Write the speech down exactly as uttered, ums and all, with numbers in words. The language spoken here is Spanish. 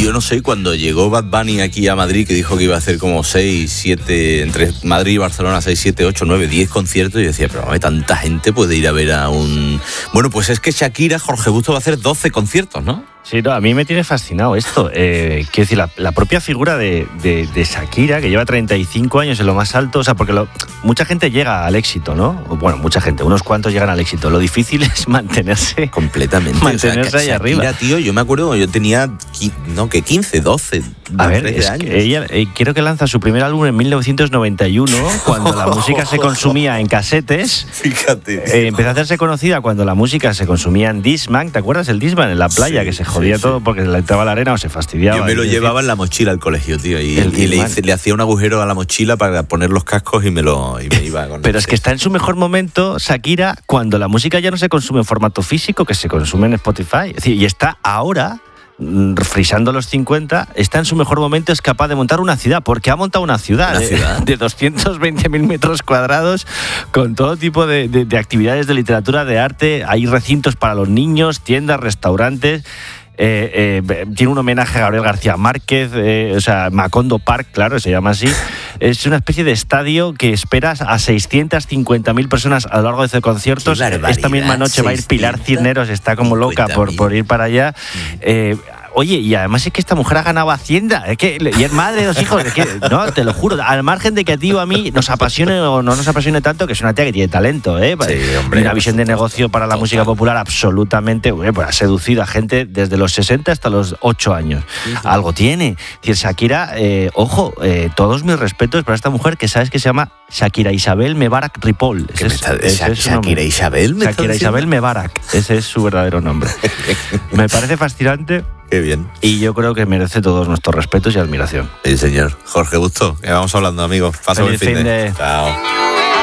yo no sé, cuando llegó Bad Bunny aquí a Madrid, que dijo que iba a hacer como seis, siete, entre Madrid y Barcelona, seis, siete, ocho, nueve, diez conciertos, y yo decía, pero tanta gente puede ir a ver a un... Bueno, pues es que Shakira, Jorge Busto, va a hacer doce conciertos, ¿no? Sí, no, a mí me tiene fascinado esto. Eh, quiero decir, la, la propia figura de, de, de Shakira, que lleva treinta y cinco años en lo más alto, o sea, porque lo, mucha gente llega al éxito, ¿no? Bueno, mucha gente, unos cuantos llegan al éxito. Lo difícil es mantenerse. Completamente. Mantenerse, o sea, ahí Shakira, arriba. Tío, yo me acuerdo, yo tenía, no, que quince, doce, a ver, es años. Que ella, eh, creo que lanza su primer álbum en mil novecientos noventa y uno, cuando la música se consumía en casetes. Fíjate. Eh, empezó a hacerse conocida cuando la música se consumía en Discman. ¿Te acuerdas el Discman en la playa? Sí, que se jodía sí, todo sí. porque le entraba la arena o se fastidiaba. Yo me lo llevaba en la mochila al colegio, tío, y, y le, hice, le hacía un agujero a la mochila para poner los cascos y me lo y me iba con Pero es que está en su mejor momento Shakira cuando la música ya no se consume en formato físico, que se consume en Spotify. Es decir, y está ahora frisando los cincuenta, está en su mejor momento, es capaz de montar una ciudad, porque ha montado una ciudad, ¿Una ciudad? de, de doscientos veinte mil metros cuadrados con todo tipo de, de, de actividades de literatura, de arte. Hay recintos para los niños, tiendas, restaurantes. Eh, eh, tiene un homenaje a Gabriel García Márquez, eh, o sea, Macondo Park, claro, se llama así. Es una especie de estadio que esperas a seiscientas cincuenta mil personas a lo largo de ese conciertos. Esta misma noche va a ir Pilar Cisneros, está como loca por, por ir para allá. Eh, Oye, y además es que esta mujer ha ganado Hacienda, es que, y es madre de dos hijos, es que, no, te lo juro, al margen de que a ti o a mí nos apasione o no nos apasione tanto, que es una tía que tiene talento, ¿eh? Sí, hombre, una visión de negocio para la música popular absolutamente, eh, pues ha seducido a gente desde los sesenta hasta los ocho años. Sí, sí. Algo tiene. Es decir, Shakira, eh, ojo, eh, todos mis respetos para esta mujer que sabes que se llama Shakira Isabel Mebarak Ripoll. Ese es, está, ese es Shakira Isabel, ¿me Shakira Isabel Mebarak, ese es su verdadero nombre. Me parece fascinante. Qué bien. Y yo creo que merece todos nuestros respetos y admiración. Sí, señor. Jorge Busto, que vamos hablando, amigos. Pasa buen fin de... fin de... Chao.